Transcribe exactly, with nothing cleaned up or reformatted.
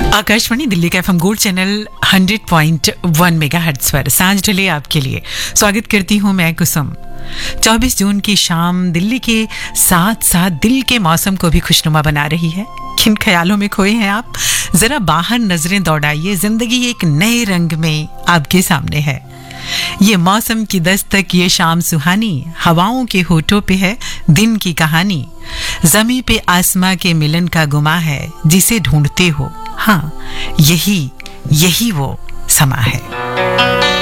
आकाशवाणी दिल्ली का FM gold channel hundred point one megahertz पर सांझ ढले आपके लिए स्वागत करती हूं मैं कुसुम। चौबीस जून की शाम दिल्ली के साथ साथ दिल के मौसम को भी खुशनुमा बना रही है। किन ख्यालों में खोए हैं आप? जरा बाहर नजरें दौड़ाइए, जिंदगी एक नए रंग में आपके सामने है। ये मौसम की दस्तक, ये शाम सुहानी, हवाओं के होठों पे है दिन की कहानी। जमी पे आसमां के मिलन का गुमा है, जिसे ढूंढते हो, हाँ यही यही वो समा है।